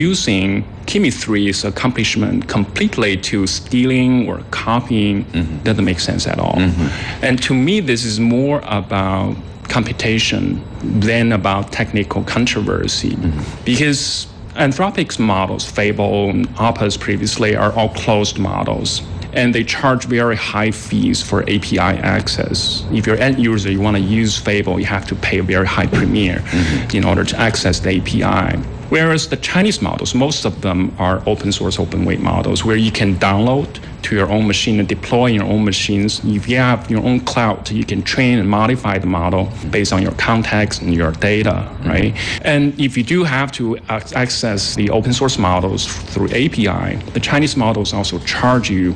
using Kimi 3's accomplishment completely to stealing or copying doesn't make sense at all. And to me, this is more about computation than about technical controversy, because Anthropic's models, Fable and Opus previously, are all closed models, and they charge very high fees for API access. If you're an end user, you want to use Fable, you have to pay a very high premium in order to access the API. Whereas the Chinese models, most of them are open source, open weight models where you can download to your own machine and deploy your own machines. If you have your own cloud, you can train and modify the model based on your context and your data, right? And if you do have to access the open source models through API, the Chinese models also charge you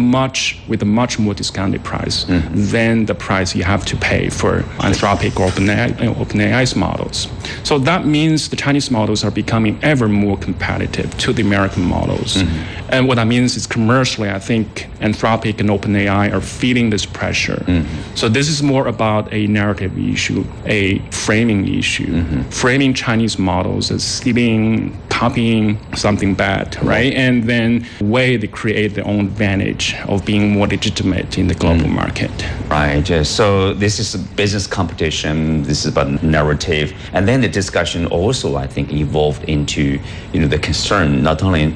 with a much more discounted price than the price you have to pay for Anthropic or OpenAI's models. So that means the Chinese models are becoming ever more competitive to the American models. And what that means is commercially, I think Anthropic and OpenAI are feeling this pressure. So this is more about a narrative issue, a framing issue, framing Chinese models as stealing, copying something bad, right? And then way they create their own advantage of being more legitimate in the global market. Right. So this is a business competition. This is about narrative, and then the discussion also, I think, evolved into the concern not only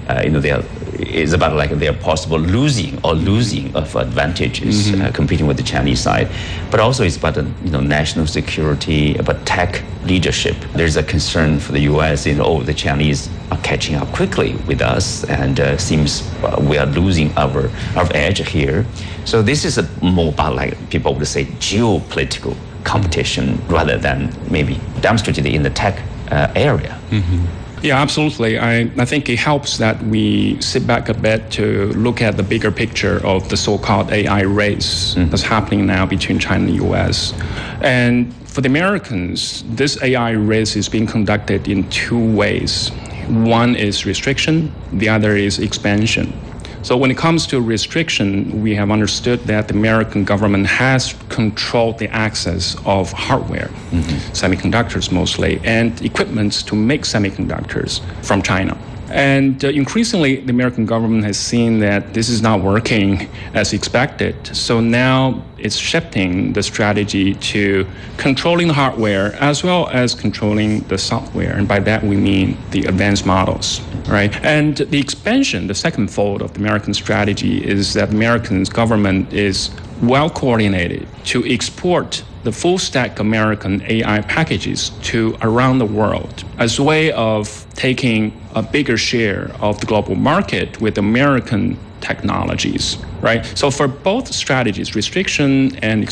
it's about like their possible losing of advantages competing with the Chinese side, but also it's about national security, about tech leadership. There's a concern for the U.S. the Chinese are catching up quickly with us, and seems we are losing our edge here. So this is more about, like people would say, geopolitical competition rather than maybe demonstrated in the tech area. Yeah, absolutely. I think it helps that we sit back a bit to look at the bigger picture of the so-called AI race that's happening now between China and the US. And for the Americans, this AI race is being conducted in two ways. One is restriction, the other is expansion. So when it comes to restriction, we have understood that the American government has controlled the access of hardware, semiconductors mostly, and equipment to make semiconductors from China. And increasingly, the American government has seen that this is not working as expected. So now it's shifting the strategy to controlling the hardware as well as controlling the software. And by that, we mean the advanced models, right? And the expansion, the second fold of the American strategy, is that the American government is well coordinated to export the full stack American AI packages to around the world as a way of taking a bigger share of the global market with American technologies, right? So for both strategies, restriction and